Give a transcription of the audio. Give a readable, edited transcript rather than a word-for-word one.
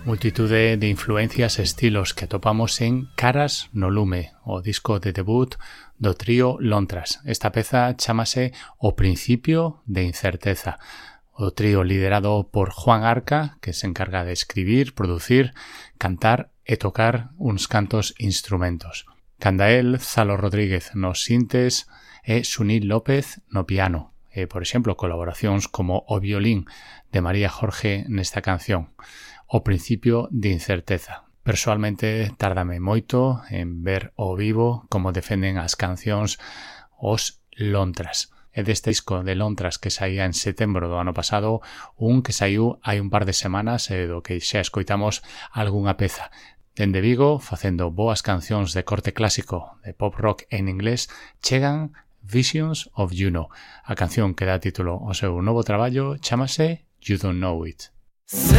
Multitude de influencias e estilos que atopamos en Caras no lume, o disco de debut do trío Lontras. Esta peza chámase O principio de incerteza. O trío liderado por Juan Arca, que se encarga de escribir, producir, cantar e tocar uns cantos instrumentos. Canda el, Zalo Rodríguez nos sintes e Sunil López no piano. E, por exemplo, colaboracións como o violín de María Jorge nesta canción. O principio de incerteza. Persoalmente, tárdame moito en ver ao vivo como defenden as cancións os Lontras. E deste disco de Lontras que saía en setembro do ano pasado, un que saiu hai un par de semanas e do que xa escoitamos algunha peza. Dende Vigo, facendo boas cancións de corte clásico de pop rock en inglés, chegan Visions of Juno. A canción que dá título ao seu novo traballo chámase You Don't Know It.